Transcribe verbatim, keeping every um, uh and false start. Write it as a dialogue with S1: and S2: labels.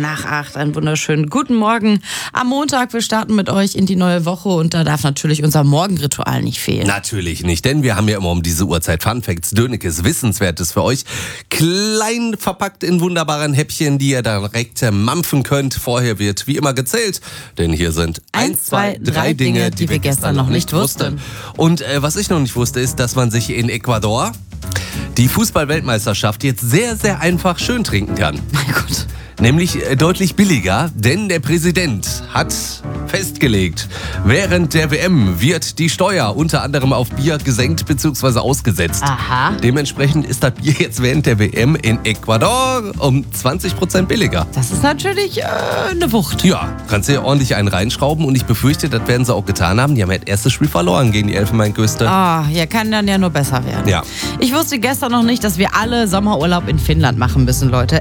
S1: nach acht. Einen wunderschönen guten Morgen am Montag. Wir starten mit euch in die neue Woche und da darf natürlich unser Morgenritual nicht fehlen.
S2: Natürlich nicht, denn wir haben ja immer um diese Uhrzeit Funfacts, Dönekes, Wissenswertes für euch. Klein verpackt in wunderbaren Häppchen, die ihr dann direkt mampfen könnt. Vorher wird wie immer gezählt, denn hier sind eins, zwei, drei Dinge, die wir gestern noch nicht wussten. Und äh, was ich noch nicht wusste, ist, dass man sich in Ecuador die Fußball-Weltmeisterschaft jetzt sehr, sehr einfach schön trinken kann.
S1: Mein Gott.
S2: Nämlich äh, deutlich billiger, denn der Präsident hat festgelegt, während der W M wird die Steuer unter anderem auf Bier gesenkt bzw. ausgesetzt.
S1: Aha.
S2: Dementsprechend ist das Bier jetzt während der W M in Ecuador um zwanzig Prozent billiger.
S1: Das ist natürlich äh, eine Wucht.
S2: Ja, kannst du ja ordentlich einen reinschrauben und ich befürchte, das werden sie auch getan haben. Die haben ja das erste Spiel verloren gegen die Elfenbeinküste.
S1: Ah, ja, kann dann ja nur besser werden.
S2: Ja.
S1: Ich wusste gestern noch nicht, dass wir alle Sommerurlaub in Finnland machen müssen, Leute.